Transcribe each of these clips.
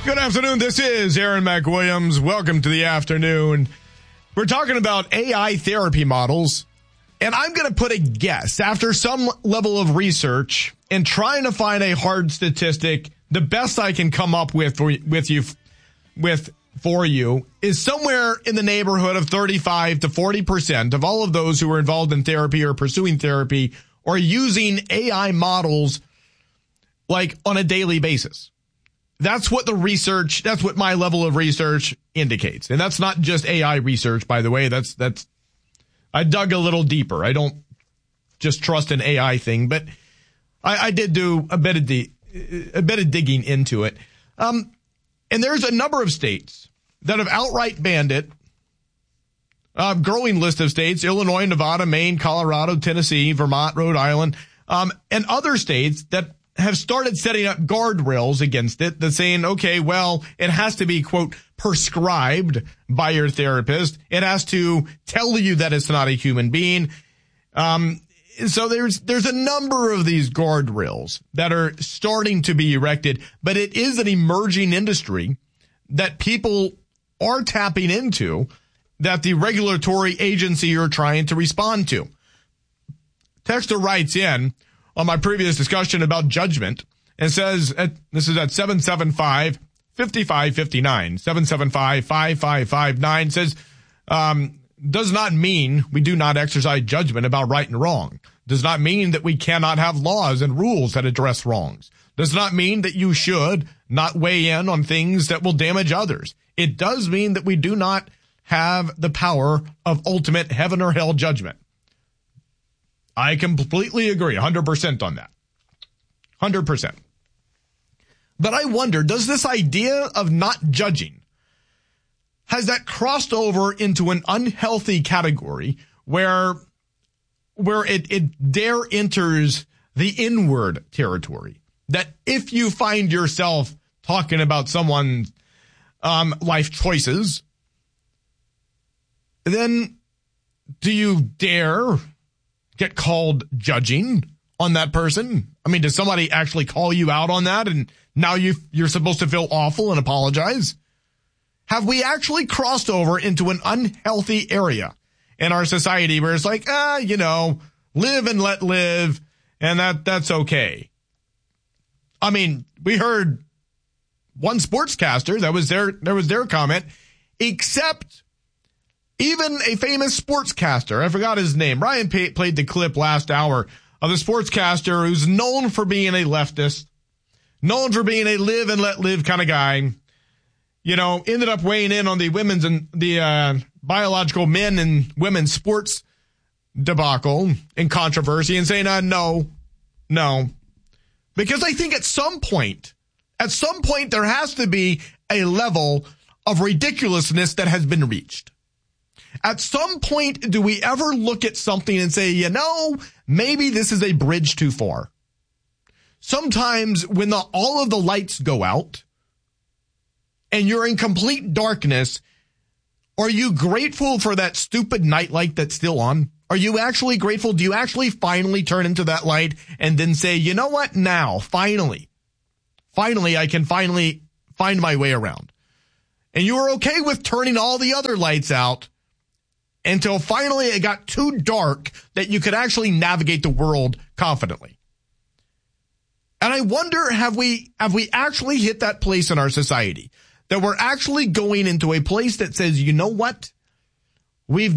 Good afternoon. This is Aaron McWilliams. Welcome to the afternoon. We're talking about AI therapy models, and I'm going to put a guess after some level of research and trying to find a hard statistic. The best I can come up with for you is somewhere in the neighborhood of 35 to 40% of all of those who are involved in therapy or pursuing therapy or using AI models like on a daily basis. That's what that's what my level of research indicates. And that's not just AI research, by the way. I dug a little deeper. I don't just trust an AI thing, but I did do a bit of digging into it. And there's a number of states that have outright banned it. Growing list of states: Illinois, Nevada, Maine, Colorado, Tennessee, Vermont, Rhode Island, and other states that have started setting up guardrails against it. That's saying, okay, well, it has to be, quote, prescribed by your therapist. It has to tell you that it's not a human being. So there's a number of these guardrails that are starting to be erected, but it is an emerging industry that people are tapping into, that the regulatory agency are trying to respond to. Texter writes in on my previous discussion about judgment and says, this is at 775-5559, 775-5559, says, does not mean we do not exercise judgment about right and wrong. Does not mean that we cannot have laws and rules that address wrongs. Does not mean that you should not weigh in on things that will damage others. It does mean that we do not have the power of ultimate heaven or hell judgment. I completely agree, 100% on that. 100%. But I wonder, does this idea of not judging, has that crossed over into an unhealthy category where it there enters the inward territory? That if you find yourself talking about someone's life choices, then do you dare get called judging on that person? I mean, does somebody actually call you out on that and now you're supposed to feel awful and apologize? Have we actually crossed over into an unhealthy area in our society where it's like, live and let live, and that's okay? I mean, we heard one sportscaster, that was their comment, except even a famous sportscaster, I forgot his name. Ryan played the clip last hour of the sportscaster who's known for being a leftist, known for being a live and let live kind of guy, ended up weighing in on the women's and the biological men and women's sports debacle and controversy and saying, no. Because I think at some point there has to be a level of ridiculousness that has been reached. At some point, do we ever look at something and say, maybe this is a bridge too far? Sometimes when all of the lights go out and you're in complete darkness, are you grateful for that stupid nightlight that's still on? Are you actually grateful? Do you actually finally turn into that light and then say, you know what? Now, finally, I can finally find my way around. And you were okay with turning all the other lights out until finally it got too dark that you could actually navigate the world confidently. And I wonder, have we actually hit that place in our society that we're actually going into a place that says, you know what? We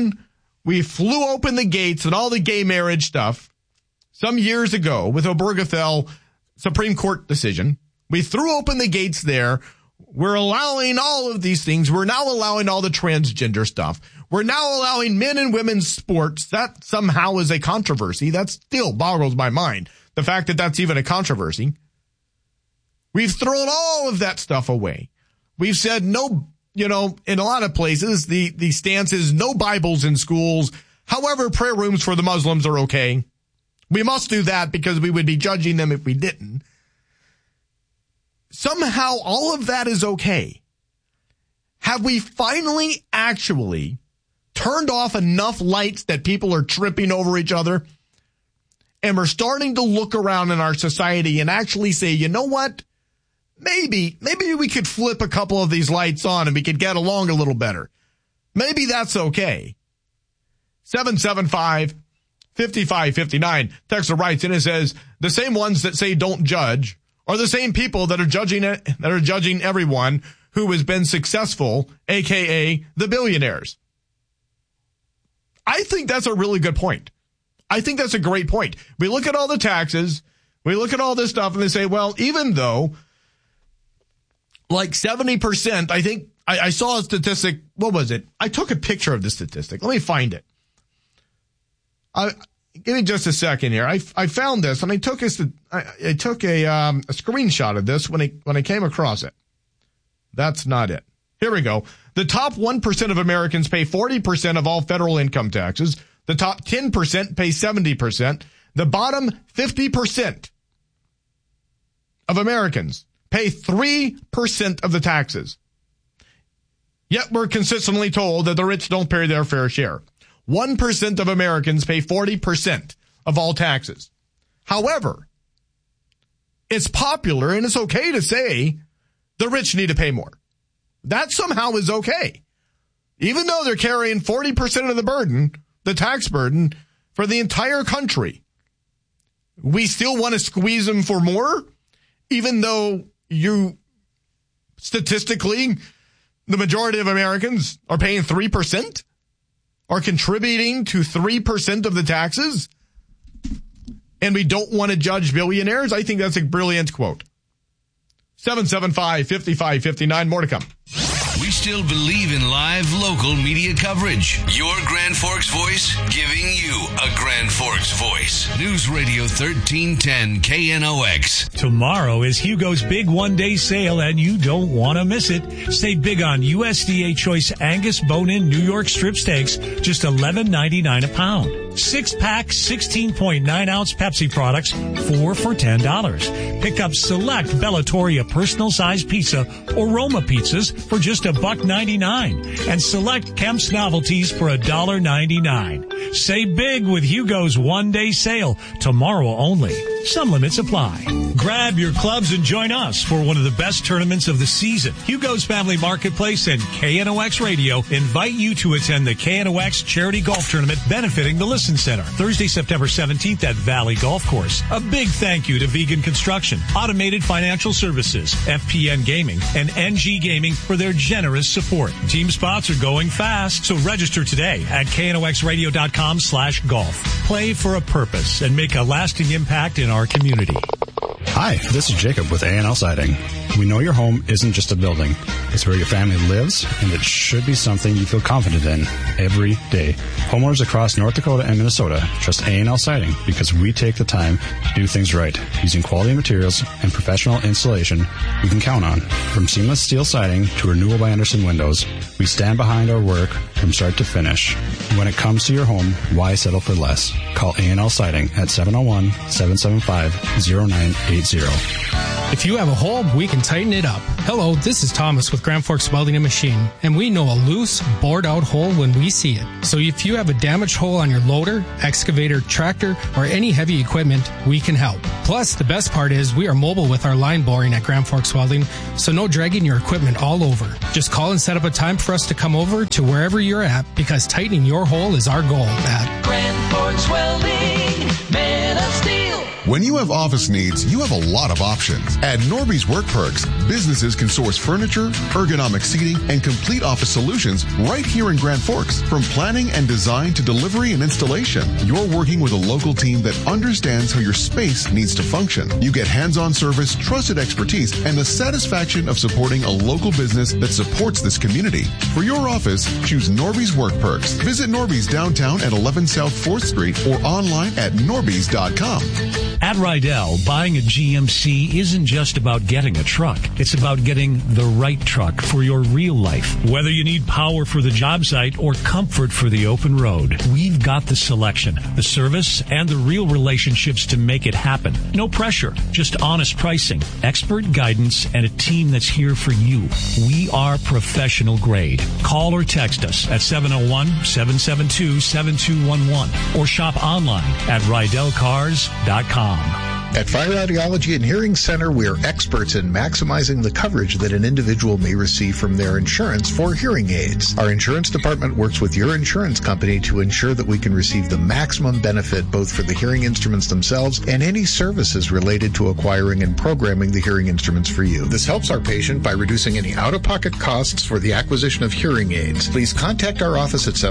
flew open the gates and all the gay marriage stuff some years ago with Obergefell Supreme Court decision. We threw open the gates there. We're allowing all of these things. We're now allowing all the transgender stuff. We're now allowing men and women's sports. That somehow is a controversy. That still boggles my mind, the fact that that's even a controversy. We've thrown all of that stuff away. We've said no, in a lot of places, the stance is no Bibles in schools. However, prayer rooms for the Muslims are okay. We must do that because we would be judging them if we didn't. Somehow all of that is okay. Have we finally actually turned off enough lights that people are tripping over each other? And we're starting to look around in our society and actually say, you know what? maybe we could flip a couple of these lights on and we could get along a little better. Maybe that's okay. 775-5559. Texter writes in and says, the same ones that say don't judge are the same people that are judging everyone who has been successful, aka the billionaires. I think that's a really good point. I think that's a great point. We look at all the taxes, we look at all this stuff, and they say, well, even though like 70%, I think I saw a statistic. What was it? I took a picture of the statistic. Let me find it. Give me just a second here. I found this and I took a screenshot of this when I came across it. That's not it. Here we go. The top 1% of Americans pay 40% of all federal income taxes. The top 10% pay 70%. The bottom 50% of Americans pay 3% of the taxes. Yet we're consistently told that the rich don't pay their fair share. 1% of Americans pay 40% of all taxes. However, it's popular and it's okay to say the rich need to pay more. That somehow is okay. Even though they're carrying 40% of the burden, the tax burden, for the entire country. We still want to squeeze them for more, even though statistically, the majority of Americans are paying 3%, are contributing to 3% of the taxes, and we don't want to judge billionaires. I think that's a brilliant quote. 775-5559. More to come. We still believe in live local media coverage. Your Grand Forks voice, giving you a Grand Forks voice. News Radio 1310 KNOX. Tomorrow is Hugo's big one-day sale, and you don't want to miss it. Save big on USDA Choice Angus bone-in New York strip steaks, just $11.99 a pound. 6-pack, 16.9-ounce Pepsi products, 4 for $10. Pick up select Bellatoria personal-size pizza or Roma pizzas for just $1.99, and select Kemp's novelties for $1.99. Save big with Hugo's one-day sale, tomorrow only. Some limits apply. Grab your clubs and join us for one of the best tournaments of the season. Hugo's Family Marketplace and KNOX Radio invite you to attend the KNOX Charity Golf Tournament benefiting the Listen Center, Thursday, September 17th at Valley Golf Course. A big thank you to Vegan Construction, Automated Financial Services, FPN Gaming, and NG Gaming for their generous support. Team spots are going fast, so register today at knoxradio.com/golf. Play for a purpose and make a lasting impact in our community. Hi, this is Jacob with A&L Siding. We know your home isn't just a building. It's where your family lives, and it should be something you feel confident in every day. Homeowners across North Dakota and Minnesota trust A&L Siding because we take the time to do things right, using quality materials and professional installation we can count on. From seamless steel siding to Renewal by Andersen windows, we stand behind our work from start to finish. When it comes to your home, why settle for less? Call A&L Siding at 701-775-0980. If you have a hole, we can tighten it up. Hello, this is Thomas with Grand Forks Welding and Machine, and we know a loose, bored-out hole when we see it. So if you have a damaged hole on your loader, excavator, tractor, or any heavy equipment, we can help. Plus, the best part is we are mobile with our line boring at Grand Forks Welding, so no dragging your equipment all over. Just call and set up a time for us to come over to wherever you're at, because tightening your hole is our goal at Grand Forks Welding, Man of Steel. When you have office needs, you have a lot of options. At Norby's Work Perks, businesses can source furniture, ergonomic seating, and complete office solutions right here in Grand Forks. From planning and design to delivery and installation, you're working with a local team that understands how your space needs to function. You get hands-on service, trusted expertise, and the satisfaction of supporting a local business that supports this community. For your office, choose Norby's Work Perks. Visit Norby's downtown at 11 South 4th Street or online at norbys.com. At Rydell, buying a GMC isn't just about getting a truck. It's about getting the right truck for your real life. Whether you need power for the job site or comfort for the open road, we've got the selection, the service, and the real relationships to make it happen. No pressure, just honest pricing, expert guidance, and a team that's here for you. We are professional grade. Call or text us at 701-772-7211 or shop online at RydellCars.com. At Fire Audiology and Hearing Center, we are experts in maximizing the coverage that an individual may receive from their insurance for hearing aids. Our insurance department works with your insurance company to ensure that we can receive the maximum benefit both for the hearing instruments themselves and any services related to acquiring and programming the hearing instruments for you. This helps our patient by reducing any out-of-pocket costs for the acquisition of hearing aids. Please contact our office at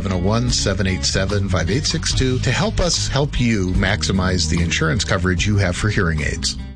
701-787-5862 to help us help you maximize the insurance coverage you have for hearing aids.